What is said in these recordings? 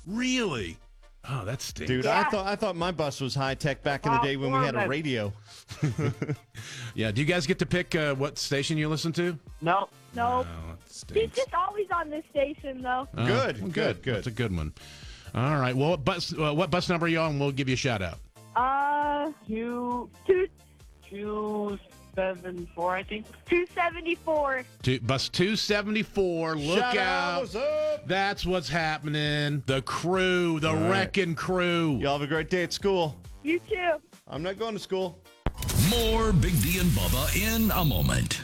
Really? Oh, that stinks. Dude, Yeah. I thought my bus was high tech back in the day when we had a radio. Yeah, do you guys get to pick what station you listen to? No. Oh, that He's stinks. just always on this station, though. Oh, Good, well, good. That's a good one. All right. Well, what bus number are you on? We'll give you a shout out. 274, I think. 274. Bus 274. Look Shout out. what's up? That's what's happening. The crew, the wrecking crew. Y'all have a great day at school. You too. I'm not going to school. More Big D and Bubba in a moment.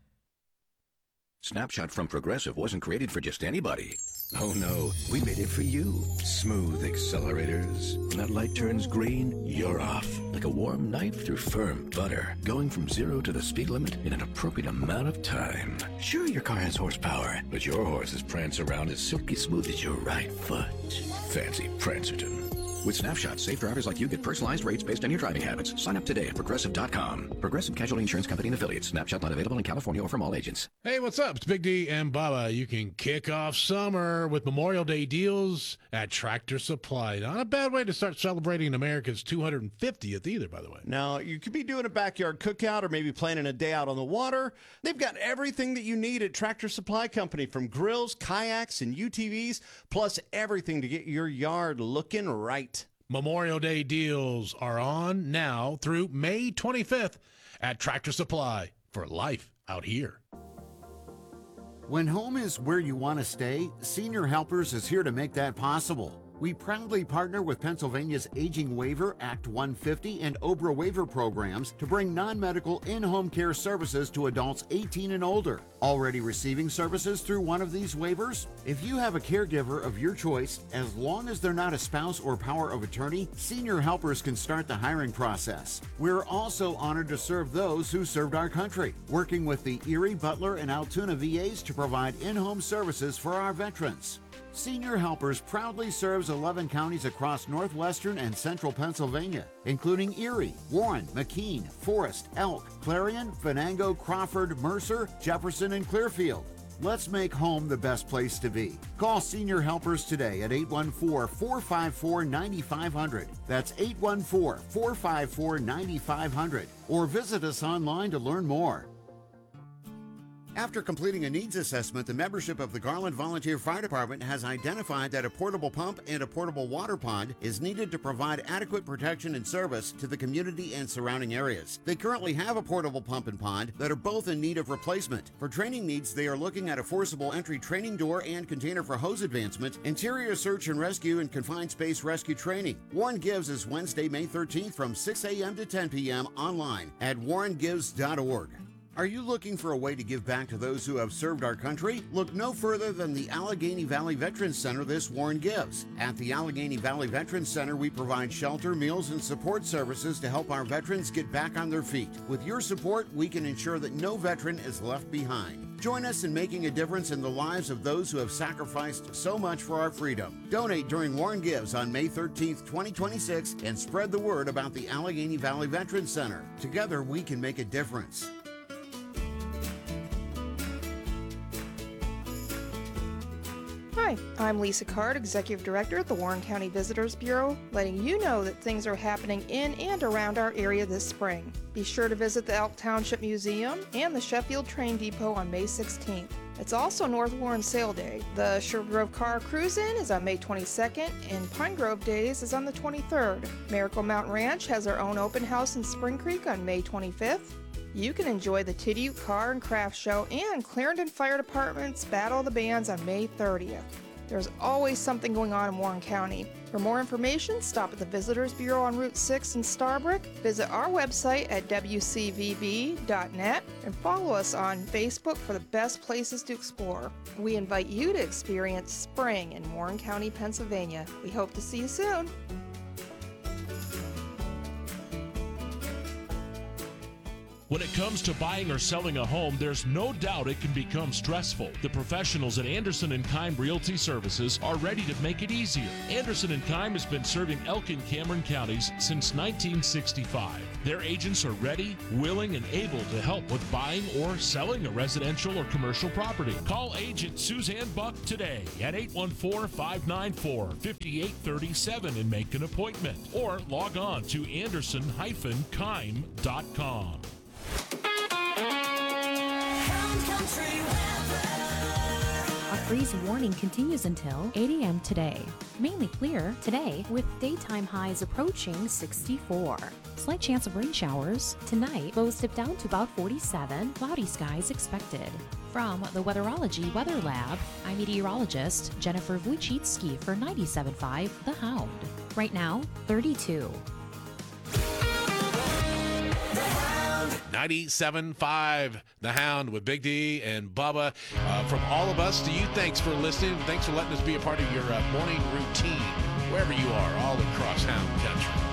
Snapshot from Progressive wasn't created for just anybody. Oh no, we made it for you. Smooth accelerators. When that light turns green, you're off. Like a warm knife through firm butter. Going from 0 to the speed limit in an appropriate amount of time. Sure, your car has horsepower, but your horses prance around as silky smooth as your right foot. Fancy Prancerton. With Snapshot, safe drivers like you get personalized rates based on your driving habits. Sign up today at Progressive.com. Progressive Casualty Insurance Company and Affiliates. Snapshot not available in California or from all agents. Hey, what's up? It's Big D and Bubba. You can kick off summer with Memorial Day deals at Tractor Supply. Not a bad way to start celebrating America's 250th either, by the way. Now, you could be doing a backyard cookout or maybe planning a day out on the water. They've got everything that you need at Tractor Supply Company, from grills, kayaks, and UTVs, plus everything to get your yard looking right. Memorial Day deals are on now through May 25th at Tractor Supply for life out here. When home is where you want to stay, Senior Helpers is here to make that possible. We proudly partner with Pennsylvania's Aging Waiver, Act 150, and OBRA waiver programs to bring non-medical in-home care services to adults 18 and older. Already receiving services through one of these waivers? If you have a caregiver of your choice, as long as they're not a spouse or power of attorney, Senior Helpers can start the hiring process. We're also honored to serve those who served our country, working with the Erie, Butler, and Altoona VAs to provide in-home services for our veterans. Senior Helpers proudly serves 11 counties across northwestern and central Pennsylvania, including Erie, Warren, McKean, Forest, Elk, Clarion, Venango, Crawford, Mercer, Jefferson, and Clearfield. Let's make home the best place to be. Call Senior Helpers today at 814-454-9500. That's 814-454-9500. Or visit us online to learn more. After completing a needs assessment, the membership of the Garland Volunteer Fire Department has identified that a portable pump and a portable water pond is needed to provide adequate protection and service to the community and surrounding areas. They currently have a portable pump and pond that are both in need of replacement. For training needs, they are looking at a forcible entry training door and container for hose advancement, interior search and rescue, and confined space rescue training. Warren Gives is Wednesday, May 13th from 6 a.m. to 10 p.m. online at warrengives.org. Are you looking for a way to give back to those who have served our country? Look no further than the Allegheny Valley Veterans Center this Warren Gives. At the Allegheny Valley Veterans Center, we provide shelter, meals, and support services to help our veterans get back on their feet. With your support, we can ensure that no veteran is left behind. Join us in making a difference in the lives of those who have sacrificed so much for our freedom. Donate during Warren Gives on May 13th, 2026, and spread the word about the Allegheny Valley Veterans Center. Together, we can make a difference. Hi, I'm Lisa Card, Executive Director at the Warren County Visitors Bureau, letting you know that things are happening in and around our area this spring. Be sure to visit the Elk Township Museum and the Sheffield Train Depot on May 16th. It's also North Warren Sale Day. The Sherwood Grove Car Cruise-In is on May 22nd, and Pine Grove Days is on the 23rd. Miracle Mountain Ranch has their own open house in Spring Creek on May 25th. You can enjoy the Tidiute Car and Craft Show and Clarendon Fire Department's Battle of the Bands on May 30th. There's always something going on in Warren County. For more information, stop at the Visitors Bureau on Route 6 in Starbrook, visit our website at wcvb.net, and follow us on Facebook for the best places to explore. We invite you to experience spring in Warren County, Pennsylvania. We hope to see you soon. When it comes to buying or selling a home, there's no doubt it can become stressful. The professionals at Anderson & Keim Realty Services are ready to make it easier. Anderson & Keim has been serving Elk and Cameron counties since 1965. Their agents are ready, willing, and able to help with buying or selling a residential or commercial property. Call agent Suzanne Buck today at 814-594-5837 and make an appointment. Or log on to anderson-keim.com. A freeze warning continues until 8 a.m. today. Mainly clear today with daytime highs approaching 64. Slight chance of rain showers. Tonight, lows dip down to about 47. Cloudy skies expected. From the Weatherology Weather Lab, I'm meteorologist Jennifer Wojcicki for 97.5 The Hound. Right now, 32. 97.5 The Hound with Big D and Bubba. From all of us to you, thanks for listening. Thanks for letting us be a part of your morning routine, wherever you are, all across Hound Country.